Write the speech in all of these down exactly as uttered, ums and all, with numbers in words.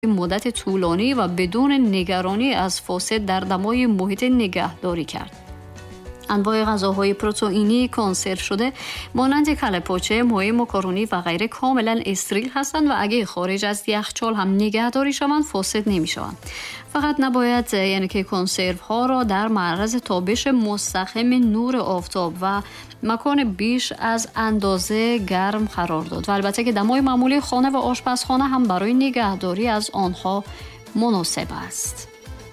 مدت طولانی و بدون نگرانی از فاسد در دمای محیط نگهداری کرد. انواع غذاهای پروتئینی کنسرو شده مانند کله پاچه، ماهی، ماکارونی و غیره کاملا استریل هستند و اگه خارج از یخچال هم نگهداری شوند فاسد نمیشوند. فقط نباید یعنی که کنسرو ها را در معرض تابش مستقیم نور آفتاب و مکان بیش از اندازه گرم قرار داد و البته که دمای معمولی خانه و آشپزخانه هم برای نگهداری از آنها مناسب است.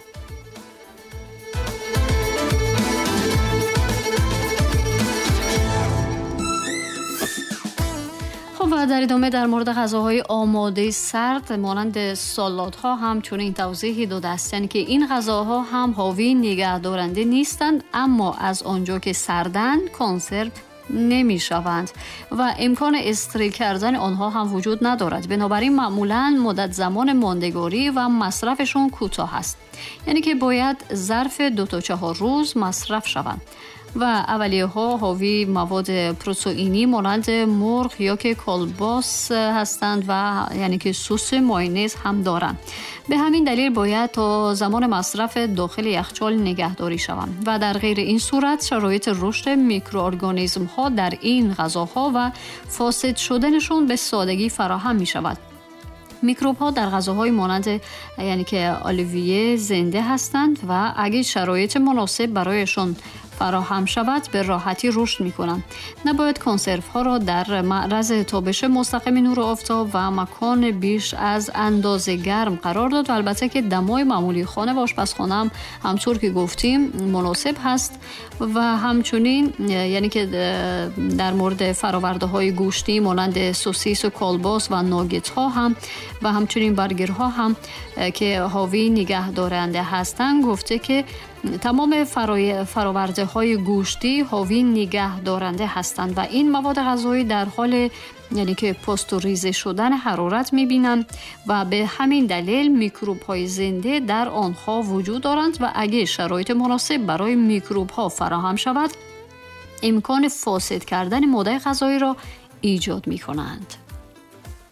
و در ادامه در مورد غذاهای آماده سرد مانند سالادها هم چنین توضیحی داده است، یعنی که این غذاها هم حاوی نگهدارنده نیستند اما از آنجا که سردن کنسرو نمی شوند و امکان استریل کردن آنها هم وجود ندارد. بنابراین معمولاً مدت زمان ماندگاری و مصرفشون کوتاه است، یعنی که باید ظرف دو تا چهار روز مصرف شوند و اولیه ها حاوی مواد پروتئینی مانند مرغ یا که کلباس هستند و یعنی که سس مایونز هم دارند. به همین دلیل باید تا زمان مصرف داخل یخچال نگهداری شوند و در غیر این صورت شرایط رشد میکروارگانیسم ها در این غذاها و فاسد شدنشون به سادگی فراهم می شود. میکروب ها در غذاهای مانند یعنی که آلیویه زنده هستند و اگه شرایط مناسب برایشون فراهم شود به راحتی رشد می‌کنند. نباید کنسرو ها را در معرض تابش مستقیم نور آفتاب و مکان بیش از اندازه گرم قرار داد و البته که دمای معمولی خانه و آشپزخانه هم همطور که گفتیم مناسب هست و همچنین یعنی که در مورد فراورده های گوشتی مانند سوسیس و کالباس و ناگت ها هم و همچنین برگر ها هم که حاوی نگهدارنده هستند گفته که تمام فراورده های گوشتی حاوی نگهدارنده هستند و این مواد غذایی در حال یعنی که پاستوریزه شدن حرارت می‌بینند و به همین دلیل میکروب های زنده در آنها وجود دارند و اگه شرایط مناسب برای میکروب ها فراهم شود امکان فاسد کردن ماده غذایی را ایجاد می‌کنند.